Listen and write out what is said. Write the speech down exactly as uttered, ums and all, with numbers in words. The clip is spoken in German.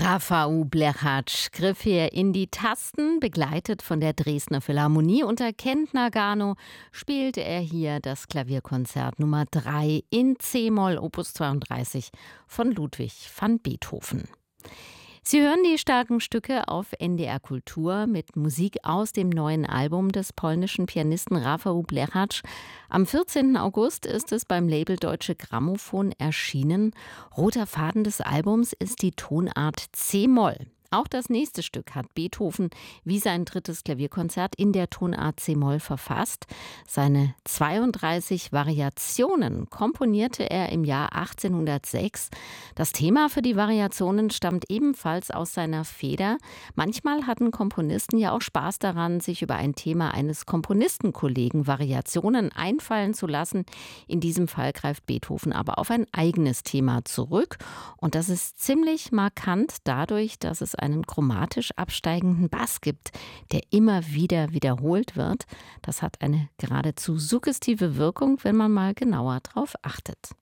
Rafał Blechacz griff hier in die Tasten, begleitet von der Dresdner Philharmonie. Unter Kent-Nagano spielte er hier das Klavierkonzert Nummer drei in C-Moll, Opus zweiunddreißig von Ludwig van Beethoven. Sie hören die starken Stücke auf N D R Kultur mit Musik aus dem neuen Album des polnischen Pianisten Rafał Blechacz. Am vierzehnten August ist es beim Label Deutsche Grammophon erschienen. Roter Faden des Albums ist die Tonart C-Moll. Auch das nächste Stück hat Beethoven wie sein drittes Klavierkonzert in der Tonart C-Moll verfasst. Seine zweiunddreißig Variationen komponierte er im Jahr achtzehnhundertsechs. Das Thema für die Variationen stammt ebenfalls aus seiner Feder. Manchmal hatten Komponisten ja auch Spaß daran, sich über ein Thema eines Komponistenkollegen Variationen einfallen zu lassen. In diesem Fall greift Beethoven aber auf ein eigenes Thema zurück. Und das ist ziemlich markant dadurch, dass es einen chromatisch absteigenden Bass gibt, der immer wieder wiederholt wird. Das hat eine geradezu suggestive Wirkung, wenn man mal genauer drauf achtet.